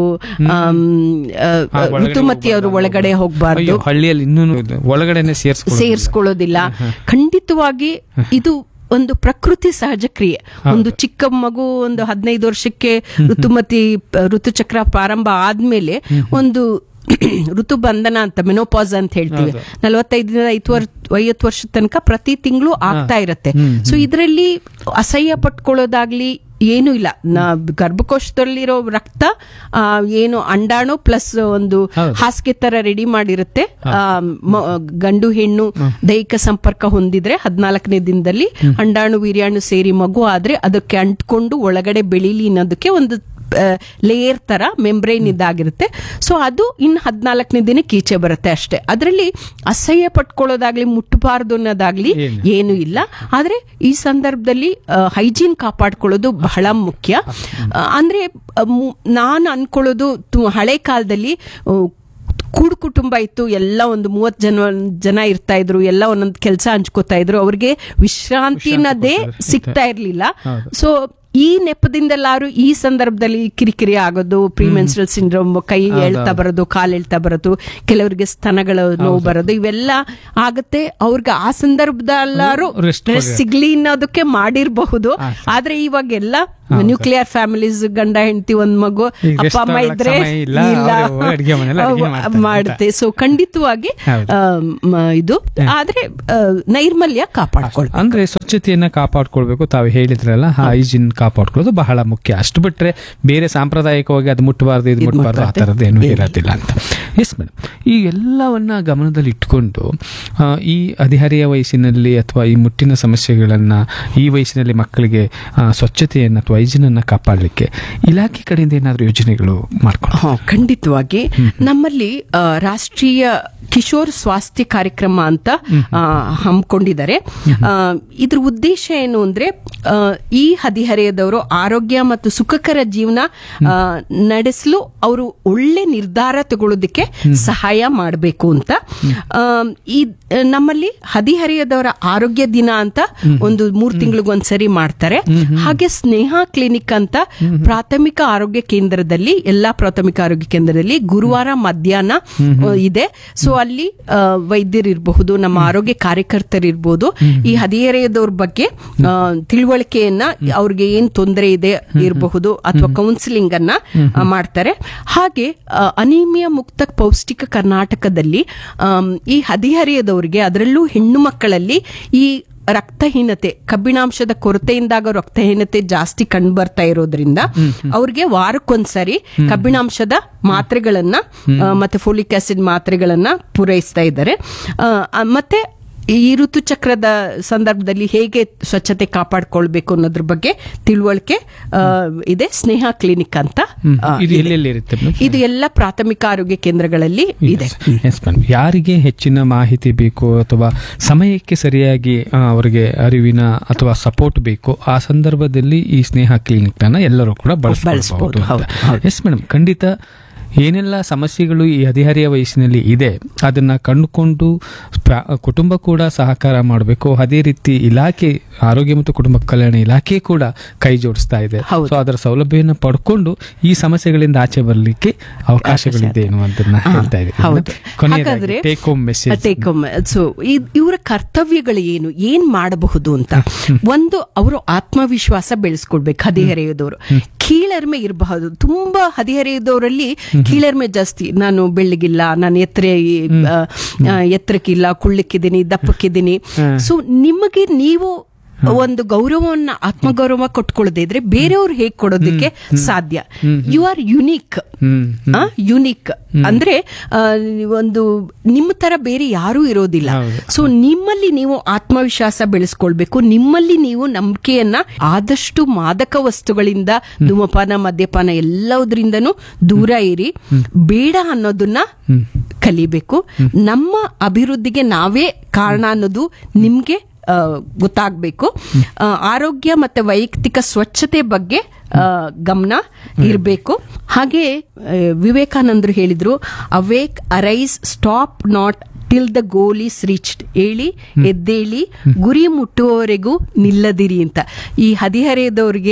ಋತುಮತಿಯವರು ಒಳಗಡೆ ಹೋಗ್ಬಾರ್ದು,
ಹಳ್ಳಿಯಲ್ಲಿ ಇನ್ನೂ ಒಳಗಡೆ
ಸೇರಿಸ್ಕೊಳ್ಳೋದಿಲ್ಲ. ಖಂಡಿತವಾಗಿ ಇದು ಒಂದು ಪ್ರಕೃತಿ ಸಹಜ ಕ್ರಿಯೆ. ಒಂದು ಚಿಕ್ಕ ಮಗು ಒಂದು ಹದಿನೈದು ವರ್ಷಕ್ಕೆ ಋತುಮತಿ ಋತುಚಕ್ರ ಪ್ರಾರಂಭ ಆದ್ಮೇಲೆ ಒಂದು ಋತು ಬಂಧನ ಅಂತ, ಮೆನೋಪಾಸ್ ಅಂತ ಹೇಳ್ತೀವಿ, ನಲವತ್ತೈದರಿಂದ ಐವತ್ತು ವರ್ಷದ ತನಕ ಪ್ರತಿ ತಿಂಗಳು ಆಗ್ತಾ ಇರತ್ತೆ. ಸೊ ಇದರಲ್ಲಿ ಅಸಹ್ಯ ಪಟ್ಕೊಳ್ಳೋದಾಗ್ಲಿ ಏನೂ ಇಲ್ಲ. ಗರ್ಭಕೋಶದಲ್ಲಿರೋ ರಕ್ತ ಏನು ಅಂಡಾಣು ಪ್ಲಸ್ ಒಂದು ಹಾಸಿಗೆ ತರ ರೆಡಿ ಮಾಡಿರುತ್ತೆ. ಗಂಡು ಹೆಣ್ಣು ದೈಹಿಕ ಸಂಪರ್ಕ ಹೊಂದಿದ್ರೆ ಹದಿನಾಲ್ಕನೇ ದಿನದಲ್ಲಿ ಅಂಡಾಣು ವೀರ್ಯಾಣು ಸೇರಿ ಮಗು ಆದ್ರೆ ಅದಕ್ಕೆ ಅಂಟ್ಕೊಂಡು ಒಳಗಡೆ ಬೆಳೀಲಿ ಅನ್ನೋದಕ್ಕೆ ಒಂದು ಲೇಯರ್ ತರ ಮೆಂಬ್ರೇನ್ ಇದಾಗಿರುತ್ತೆ. ಸೊ ಅದು ಇನ್ನು ಹದಿನಾಲ್ಕನೇ ದಿನಕ್ಕೆ ಈಚೆ ಬರುತ್ತೆ ಅಷ್ಟೇ. ಅದರಲ್ಲಿ ಅಸಹ್ಯ ಪಟ್ಕೊಳ್ಳೋದಾಗ್ಲಿ ಮುಟ್ಟಬಾರ್ದು ಅನ್ನೋದಾಗ್ಲಿ ಏನು ಇಲ್ಲ. ಆದ್ರೆ ಈ ಸಂದರ್ಭದಲ್ಲಿ ಹೈಜೀನ್ ಕಾಪಾಡ್ಕೊಳ್ಳೋದು ಬಹಳ ಮುಖ್ಯ. ಅಂದ್ರೆ ನಾನು ಅನ್ಕೊಳ್ಳೋದು ಹಳೆ ಕಾಲದಲ್ಲಿ ಕೂಡು ಕುಟುಂಬ ಇತ್ತು, ಎಲ್ಲ ಒಂದು ಮೂವತ್ತು ಜನ ಜನ ಇರ್ತಾ ಇದ್ರು, ಎಲ್ಲ ಒಂದೊಂದು ಕೆಲಸ ಹಂಚ್ಕೋತಾ ಇದ್ರು, ಅವ್ರಿಗೆ ವಿಶ್ರಾಂತಿ ಅನ್ನೋದೇ ಸಿಗ್ತಾ ಇರ್ಲಿಲ್ಲ. ಸೊ ಈ ನೆಪದಿಂದೆಲ್ಲಾರು ಈ ಸಂದರ್ಭದಲ್ಲಿ ಕಿರಿಕಿರಿ ಆಗೋದು, ಪ್ರಿಮೆನ್ಸ್ಟ್ರಲ್ ಸಿಂಡ್ರೋಮ್, ಕೈ ಎಳ್ತಾ ಬರೋದು, ಕಾಲು ಎಳ್ತಾ ಬರೋದು, ಕೆಲವರಿಗೆ ಸ್ತನಗಳ ನೋವು ಬರೋದು, ಇವೆಲ್ಲ ಆಗತ್ತೆ. ಅವ್ರಿಗೆ ಆ ಸಂದರ್ಭದಲ್ಲಾರು ರೆಸ್ಟ್ ಸಿಗ್ಲಿ ಅನ್ನೋದಕ್ಕೆ ಮಾಡಿರಬಹುದು. ಆದ್ರೆ ಇವಾಗೆಲ್ಲ ನ್ಯೂಕ್ಲಿಯರ್ ಫ್ಯಾಮಿಲೀಸ್, ಗಂಡ ಹೆಂಡತಿ ಒಂದ್ ಮಗು, ಅಪ್ಪ ಅಮ್ಮ ಇದ್ರೆ ಇಲ್ಲ ಮಾಡುತ್ತೆ. ಸೊ ಖಂಡಿತವಾಗಿ ಇದು, ಆದ್ರೆ ನೈರ್ಮಲ್ಯ ಕಾಪಾಡ್ಕೊಳ್ಳಿ,
ಅಂದ್ರೆ ಸ್ವಚ್ಛತೆಯನ್ನ ಕಾಪಾಡ್ಕೊಳ್ಬೇಕು. ತಾವು ಹೇಳಿದ್ರಲ್ಲ, ಹೈಜಿನ್ ಕಾಪಾಡ್ಕೊಳ್ಳೋದು ಬಹಳ ಮುಖ್ಯ. ಅಷ್ಟು ಬಿಟ್ರೆ ಬೇರೆ ಸಾಂಪ್ರದಾಯಿಕವಾಗಿ ಅದು ಮುಟ್ಟಬಾರ್ದು, ಇದು ಮುಟ್ಟಬಾರ್ದು, ಆ ಥರದ್ದು ಏನು ಇರೋದಿಲ್ಲ ಅಂತ. ಎಸ್ ಮೇಡಮ್, ಈ ಎಲ್ಲವನ್ನ ಗಮನದಲ್ಲಿ ಇಟ್ಕೊಂಡು ಈ ಹದಿಹರೆಯ ವಯಸ್ಸಿನಲ್ಲಿ ಅಥವಾ ಈ ಮುಟ್ಟಿನ ಸಮಸ್ಯೆಗಳನ್ನ ಈ ವಯಸ್ಸಿನಲ್ಲಿ ಮಕ್ಕಳಿಗೆ ಸ್ವಚ್ಛತೆಯನ್ನು ಅಥವಾ ಹೈಜಿನನ್ನ ಕಾಪಾಡಲಿಕ್ಕೆ ಇಲಾಖೆ ಕಡೆಯಿಂದ ಏನಾದರೂ ಯೋಜನೆಗಳು ಮಾಡ್ಕೊಂಡು?
ಖಂಡಿತವಾಗಿ ನಮ್ಮಲ್ಲಿ ರಾಷ್ಟ್ರೀಯ ಕಿಶೋರ್ ಸ್ವಾಸ್ಥ್ಯ ಕಾರ್ಯಕ್ರಮ ಅಂತ ಹಮ್ಮಿಕೊಂಡಿದ್ದಾರೆ. ಇದ್ರ ಉದ್ದೇಶ ಏನು ಅಂದ್ರೆ, ಈ ಹದಿಹರೆಯದವರು ಆರೋಗ್ಯ ಮತ್ತು ಸುಖಕರ ಜೀವನ ನಡೆಸಲು ಅವರು ಒಳ್ಳೆ ನಿರ್ಧಾರ ತಗೊಳ್ಳೋದಕ್ಕೆ ಸಹಾಯ ಮಾಡಬೇಕು ಅಂತ. ಈ ನಮ್ಮಲ್ಲಿ ಹದಿಹರೆಯದವರ ಆರೋಗ್ಯ ದಿನ ಅಂತ ಒಂದು ಮೂರ್ ತಿಂಗಳಿಗೊಂದ್ಸರಿ ಮಾಡ್ತಾರೆ. ಹಾಗೆ ಸ್ನೇಹ ಕ್ಲಿನಿಕ್ ಅಂತ ಪ್ರಾಥಮಿಕ ಆರೋಗ್ಯ ಕೇಂದ್ರದಲ್ಲಿ, ಎಲ್ಲಾ ಪ್ರಾಥಮಿಕ ಆರೋಗ್ಯ ಕೇಂದ್ರದಲ್ಲಿ ಗುರುವಾರ ಮಧ್ಯಾಹ್ನ ಇದೆ. ಸೊ ಅಲ್ಲಿ ವೈದ್ಯರಿರಬಹುದು, ನಮ್ಮ ಆರೋಗ್ಯ ಕಾರ್ಯಕರ್ತರಿರ್ಬೋದು, ಈ ಹದಿಹರೆಯದವ್ರ ಬಗ್ಗೆ ತಿಳುವಳಿಕೆಯನ್ನ, ಅವ್ರಿಗೆ ಏನ್ ತೊಂದರೆ ಇದೆ ಇರಬಹುದು ಅಥವಾ ಕೌನ್ಸಿಲಿಂಗ್ ಅನ್ನ ಮಾಡ್ತಾರೆ. ಹಾಗೆ ಅನಿಮಿಯಾ ಮುಕ್ತ ಪೌಷ್ಟಿಕ ಕರ್ನಾಟಕದಲ್ಲಿ ಈ ಹದಿಹರೆಯದವರಿಗೆ, ಅದರಲ್ಲೂ ಹೆಣ್ಣು ಮಕ್ಕಳಲ್ಲಿ ಈ ರಕ್ತಹೀನತೆ, ಕಬ್ಬಿಣಾಂಶದ ಕೊರತೆಯಿಂದಾಗ ರಕ್ತಹೀನತೆ ಜಾಸ್ತಿ ಕಂಡು ಬರ್ತಾ ಇರೋದ್ರಿಂದ ಅವ್ರಿಗೆ ವಾರಕ್ಕೊಂದ್ಸರಿ ಕಬ್ಬಿಣಾಂಶದ ಮಾತ್ರೆಗಳನ್ನ ಮತ್ತೆ ಫೋಲಿಕ್ ಆಸಿಡ್ ಮಾತ್ರೆಗಳನ್ನ ಪೂರೈಸ್ತಾ ಇದ್ದಾರೆ. ಮತ್ತೆ ಈ ಋತುಚಕ್ರದ ಸಂದರ್ಭದಲ್ಲಿ ಹೇಗೆ ಸ್ವಚ್ಛತೆ ಕಾಪಾಡ್ಕೊಳ್ಬೇಕು ಅನ್ನೋದ್ರ ಬಗ್ಗೆ ತಿಳುವಳಿಕೆ ಇದೆ. ಸ್ನೇಹ ಕ್ಲಿನಿಕ್ ಅಂತ ಇದು ಎಲ್ಲ ಪ್ರಾಥಮಿಕ ಆರೋಗ್ಯ ಕೇಂದ್ರಗಳಲ್ಲಿ ಇದೆ.
ಯಾರಿಗೆ ಹೆಚ್ಚಿನ ಮಾಹಿತಿ ಬೇಕು ಅಥವಾ ಸಮಯಕ್ಕೆ ಸರಿಯಾಗಿ ಅವರಿಗೆ ಅರಿವಿನ ಅಥವಾ ಸಪೋರ್ಟ್ ಬೇಕು, ಆ ಸಂದರ್ಭದಲ್ಲಿ ಈ ಸ್ನೇಹ ಕ್ಲಿನಿಕ್ ಅನ್ನ ಎಲ್ಲರೂ ಕೂಡ ಬಳಸಬಹುದು. ಎಸ್ ಮೇಡಮ್, ಖಂಡಿತ ಏನೆಲ್ಲ ಸಮಸ್ಯೆಗಳು ಈ ಹದಿಹರೆಯ ವಯಸ್ಸಿನಲ್ಲಿ ಇದೆ ಅದನ್ನ ಕಂಡುಕೊಂಡು ಕುಟುಂಬ ಕೂಡ ಸಹಕಾರ ಮಾಡಬೇಕು. ಅದೇ ರೀತಿ ಇಲಾಖೆ, ಆರೋಗ್ಯ ಮತ್ತು ಕುಟುಂಬ ಕಲ್ಯಾಣ ಇಲಾಖೆ ಕೂಡ ಕೈ ಜೋಡಿಸ್ತಾ ಇದೆ. ಸೊ ಅದರ ಸೌಲಭ್ಯವನ್ನು ಪಡ್ಕೊಂಡು ಈ ಸಮಸ್ಯೆಗಳಿಂದ ಆಚೆ ಬರಲಿಕ್ಕೆ ಅವಕಾಶಗಳಿದೆ ಅನ್ನುವಂಥದ್ದನ್ನ ಹೇಳ್ತಾ ಇದ್ದೀವಿ. Take home message.
ಸೊ ಇವರ ಕರ್ತವ್ಯಗಳು ಏನು, ಏನ್ ಮಾಡಬಹುದು ಅಂತ. ಒಂದು, ಅವರು ಆತ್ಮವಿಶ್ವಾಸ ಬೆಳೆಸ್ಕೊಳ್ಬೇಕು. ಹದಿಹರೆಯದವರು ಕೀಳರಿಮೆ ಇರಬಹುದು. ತುಂಬಾ ಹದಿಹರೆಯದವರಲ್ಲಿ ಕೀಳರಿಮೆ ಜಾಸ್ತಿ. ನಾನು ಬೆಳ್ಳಗಿಲ್ಲ, ನಾನು ಎತ್ತರ ಎತ್ತರಕ್ಕಿಲ್ಲ, ಕುಳ್ಳಕ್ಕಿದ್ದೀನಿ, ದಪ್ಪಕ್ಕಿದ್ದೀನಿ. ಸೊ ನಿಮಗೆ ನೀವು ಒಂದು ಗೌರವವನ್ನ, ಆತ್ಮಗೌರವ ಕೊಟ್ಕೊಳ್ಳದೆ ಇದ್ರೆ ಬೇರೆಯವ್ರು ಹೇಗೆ ಕೊಡೋದಕ್ಕೆ ಸಾಧ್ಯ? You are unique. ಯುನೀಕ್ ಅಂದ್ರೆ ಒಂದು ನಿಮ್ಮ ತರ ಬೇರೆ ಯಾರೂ ಇರೋದಿಲ್ಲ. ಸೊ ನಿಮ್ಮಲ್ಲಿ ನೀವು ಆತ್ಮವಿಶ್ವಾಸ ಬೆಳೆಸ್ಕೊಳ್ಬೇಕು. ನಿಮ್ಮಲ್ಲಿ ನೀವು ನಂಬಿಕೆಯನ್ನ, ಆದಷ್ಟು ಮಾದಕ ವಸ್ತುಗಳಿಂದ, ಧೂಮಪಾನ, ಮದ್ಯಪಾನ ಎಲ್ಲದರಿಂದನೂ ದೂರ ಇರಿ. ಬೇಡ ಅನ್ನೋದನ್ನ ಕಲಿಬೇಕು. ನಮ್ಮ ಅಭಿವೃದ್ಧಿಗೆ ನಾವೇ ಕಾರಣ ಅನ್ನೋದು ನಿಮ್ಗೆ ಗೊತ್ತಾಗಬೇಕು. ಆರೋಗ್ಯ ಮತ್ತೆ ವೈಯಕ್ತಿಕ ಸ್ವಚ್ಛತೆ ಬಗ್ಗೆ ಗಮನ ಇರಬೇಕು. ಹಾಗೆ ವಿವೇಕಾನಂದರು ಹೇಳಿದ್ರು, awake, arise, stop not till the goal is reached. ಹೇಳಿ ಎದ್ದೇಳಿ, ಗುರಿ ಮುಟ್ಟುವವರೆಗೂ ನಿಲ್ಲದಿರಿ ಅಂತ. ಈ ಹದಿಹರೆಯದವರಿಗೆ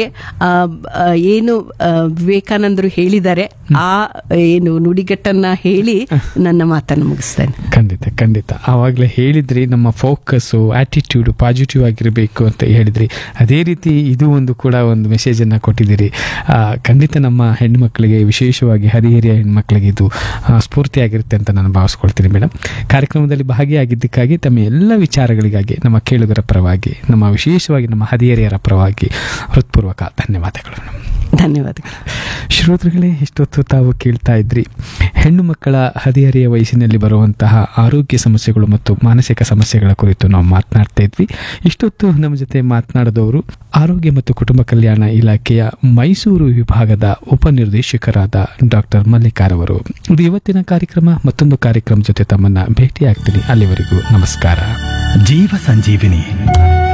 ಏನು ವಿವೇಕಾನಂದರು ಹೇಳಿದ್ದಾರೆ, ಆ ಏನು ನುಡಿಗಟ್ಟನ್ನ ಹೇಳಿ ನನ್ನ ಮಾತನ್ನು ಮುಗಿಸ್ತೇನೆ.
ಖಂಡಿತ ಖಂಡಿತ ಆವಾಗಲೇ ಹೇಳಿದ್ರಿ, ನಮ್ಮ ಫೋಕಸ್ಸು, ಆಟಿಟ್ಯೂಡ್ ಪಾಸಿಟಿವ್ ಆಗಿರಬೇಕು ಅಂತ ಹೇಳಿದ್ರಿ. ಅದೇ ರೀತಿ ಇದು ಒಂದು ಕೂಡ ಒಂದು ಮೆಸೇಜ್ ಅನ್ನ ಕೊಟ್ಟಿದ್ದೀರಿ. ಖಂಡಿತ ನಮ್ಮ ಹೆಣ್ಮಕ್ಳಿಗೆ, ವಿಶೇಷವಾಗಿ ಹದಿಹರೆಯ ಹೆಣ್ಮಕ್ಳಿಗೆ ಇದು ಸ್ಫೂರ್ತಿಯಾಗಿರುತ್ತೆ ಅಂತ ನಾನು ಭಾವಿಸ್ಕೊಳ್ತೀನಿ. ಮೇಡಮ್, ಕಾರ್ಯಕ್ರಮದಲ್ಲಿ ಭಾಗಿಯಾಗಿದ್ದಕ್ಕಾಗಿ, ತಮ್ಮ ಎಲ್ಲ ವಿಚಾರಗಳಿಗಾಗಿ ನಮ್ಮ ಕೇಳುಗರ ಪರವಾಗಿ, ನಮ್ಮ ವಿಶೇಷವಾಗಿ ನಮ್ಮ ಹದಿಹರೆಯರ ಪರವಾಗಿ ಹೃತ್ಪೂರ್ವಕ ಧನ್ಯವಾದಗಳು.
ಧನ್ಯವಾದಗಳು.
ಶ್ರೋತೃಗಳೇ, ಇಷ್ಟೊತ್ತು ತಾವು ಕೇಳ್ತಾ ಇದ್ರಿ ಹೆಣ್ಣು ಮಕ್ಕಳ ಹದಿಹರೆಯ ವಯಸ್ಸಿನಲ್ಲಿ ಬರುವಂತಹ ಆರೋಗ್ಯ ಸಮಸ್ಯೆಗಳು ಮತ್ತು ಮಾನಸಿಕ ಸಮಸ್ಯೆಗಳ ಕುರಿತು ನಾವು ಮಾತನಾಡ್ತಾ ಇದ್ವಿ. ಇಷ್ಟೊತ್ತು ನಮ್ಮ ಜೊತೆ ಮಾತನಾಡಿದವರು ಆರೋಗ್ಯ ಮತ್ತು ಕುಟುಂಬ ಕಲ್ಯಾಣ ಇಲಾಖೆಯ ಮೈಸೂರು ವಿಭಾಗದ ಉಪನಿರ್ದೇಶಕರಾದ ಡಾಕ್ಟರ್ ಮಲ್ಲಿಕಾರವರು. ಇದು ಇವತ್ತಿನ ಕಾರ್ಯಕ್ರಮ. ಮತ್ತೊಂದು ಕಾರ್ಯಕ್ರಮ ಜೊತೆ ತಮ್ಮನ್ನ ಭೇಟಿ ಆಗ್ತೀನಿ. ಅಲ್ಲಿವರೆಗೂ ನಮಸ್ಕಾರ.
ಜೀವ ಸಂಜೀವಿನಿ